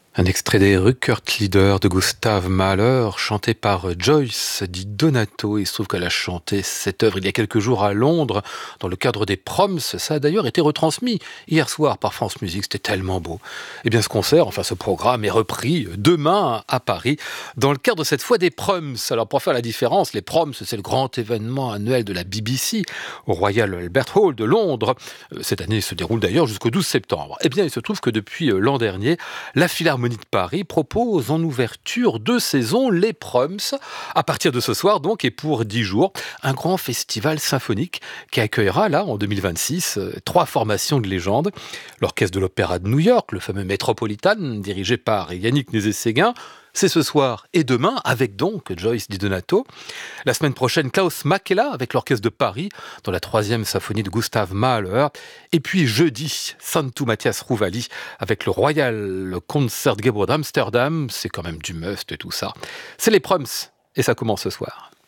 Un extrait des Rückert-Lieder de Gustav Mahler, chanté par Joyce Di Donato. Il se trouve qu'elle a chanté cette œuvre il y a quelques jours à Londres, dans le cadre des Proms. Ça a d'ailleurs été retransmis hier soir par France Musique, c'était tellement beau. Eh bien ce concert, enfin ce programme, est repris demain à Paris, dans le cadre cette fois des Proms. Alors pour faire la différence, les Proms, c'est le grand événement annuel de la BBC, au Royal Albert Hall de Londres. Cette année, il se déroule d'ailleurs jusqu'au 12 septembre. Eh bien il se trouve que depuis l'an dernier, la Philharmonie de Paris propose en ouverture de saison les Proms. À partir de ce soir donc et pour 10 jours, un grand festival symphonique qui accueillera là en 2026 3 formations de légende. L'Orchestre de l'Opéra de New York, le fameux Metropolitan, dirigé par Yannick Nézet-Séguin. C'est ce soir et demain, avec donc Joyce Di Donato. La semaine prochaine, Klaus Makela avec l'Orchestre de Paris, dans la 3e symphonie de Gustav Mahler. Et puis jeudi, Santu Matthias Rouvali avec le Royal Concertgebouw d'Amsterdam. C'est quand même du must et tout ça. C'est les Proms et ça commence ce soir.